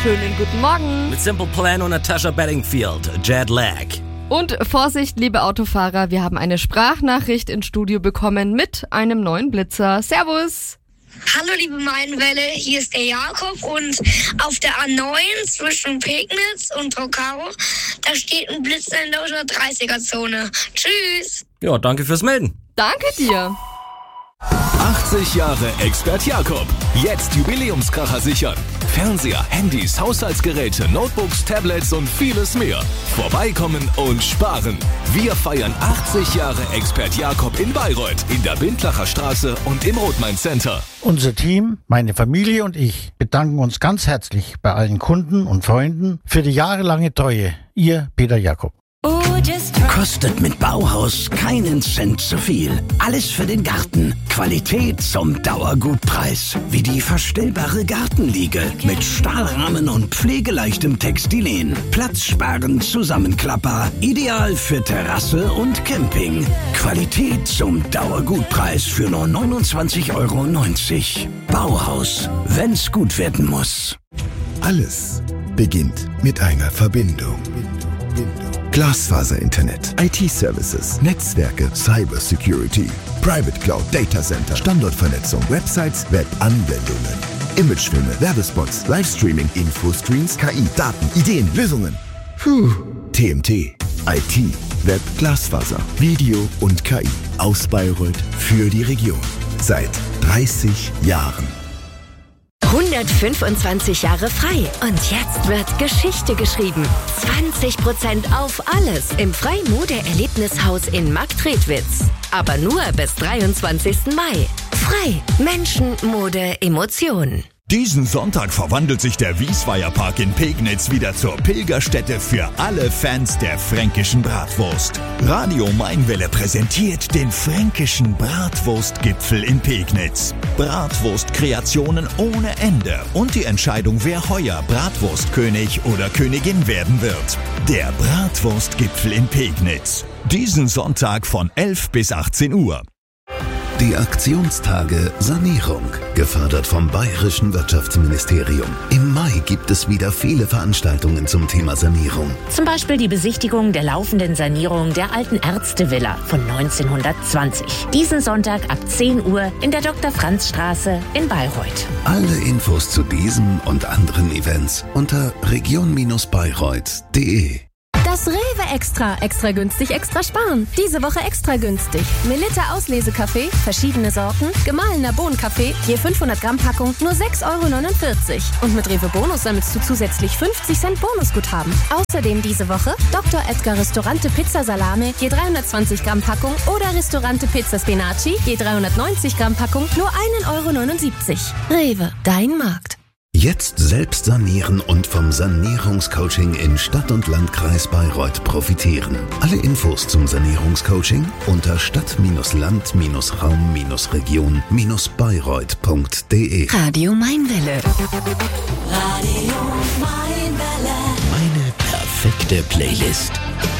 Schönen guten Morgen. Mit Simple Plan und Natasha Bedingfield, Jet Lag. Und Vorsicht, liebe Autofahrer, wir haben eine Sprachnachricht ins Studio bekommen mit einem neuen Blitzer. Servus. Hallo liebe Mainwelle, hier ist der Jakob und auf der A9 zwischen Pegnitz und Trocau, da steht ein Blitzer in der 130er-Zone. Tschüss! Ja, danke fürs Melden. Danke dir. 80 Jahre Expert Jakob. Jetzt Jubiläumskracher sichern. Fernseher, Handys, Haushaltsgeräte, Notebooks, Tablets und vieles mehr. Vorbeikommen und sparen. Wir feiern 80 Jahre Expert Jakob in Bayreuth, in der Bindlacher Straße und im Rothmain Center. Unser Team, meine Familie und ich bedanken uns ganz herzlich bei allen Kunden und Freunden für die jahrelange Treue. Ihr Peter Jakob. Kostet mit Bauhaus keinen Cent zu viel. Alles für den Garten. Qualität zum Dauergutpreis. Wie die verstellbare Gartenliege mit Stahlrahmen und pflegeleichtem Textilen. Platzsparend zusammenklappbar. Ideal für Terrasse und Camping. Qualität zum Dauergutpreis für nur 29,90 €. Bauhaus, wenn's gut werden muss. Alles beginnt mit einer Verbindung. Glasfaser-Internet, IT-Services, Netzwerke, Cybersecurity, Private Cloud, Data Center, Standortvernetzung, Websites, Webanwendungen, Imagefilme, Werbespots, Livestreaming, Infoscreens, KI, Daten, Ideen, Lösungen. TMT, IT, Web, Glasfaser, Video und KI. Aus Bayreuth für die Region. Seit 30 Jahren. 125 Jahre frei. Und jetzt wird Geschichte geschrieben. 20% auf alles im Frei-Mode-Erlebnishaus in Marktredwitz. Aber nur bis 23. Mai. Frei. Menschen, Mode, Emotionen. Diesen Sonntag verwandelt sich der Wiesweier Park in Pegnitz wieder zur Pilgerstätte für alle Fans der fränkischen Bratwurst. Radio Mainwelle präsentiert den fränkischen Bratwurstgipfel in Pegnitz. Bratwurstkreationen ohne Ende und die Entscheidung, wer heuer Bratwurstkönig oder Königin werden wird. Der Bratwurstgipfel in Pegnitz. Diesen Sonntag von 11 bis 18 Uhr. Die Aktionstage Sanierung, gefördert vom Bayerischen Wirtschaftsministerium. Im Mai gibt es wieder viele Veranstaltungen zum Thema Sanierung. Zum Beispiel die Besichtigung der laufenden Sanierung der alten Ärztevilla von 1920. Diesen Sonntag ab 10 Uhr in der Dr.-Franz-Straße in Bayreuth. Alle Infos zu diesem und anderen Events unter region-bayreuth.de. Das Rewe extra günstig, extra sparen. Diese Woche extra günstig. Melitta Auslesekaffee, verschiedene Sorten, gemahlener Bohnenkaffee, je 500 Gramm Packung, nur 6,49 €. Und mit Rewe Bonus sammelst du zusätzlich 50 Cent Bonusguthaben. Außerdem diese Woche Dr. Edgar Ristorante Pizza Salame, je 320 Gramm Packung oder Ristorante Pizza Spinaci, je 390 Gramm Packung, nur 1,79 €. Rewe, dein Markt. Jetzt selbst sanieren und vom Sanierungscoaching in Stadt- und Landkreis Bayreuth profitieren. Alle Infos zum Sanierungscoaching unter Stadt-Land-Region-Bayreuth.de. Radio Mainwelle. Radio Mainwelle. Meine perfekte Playlist.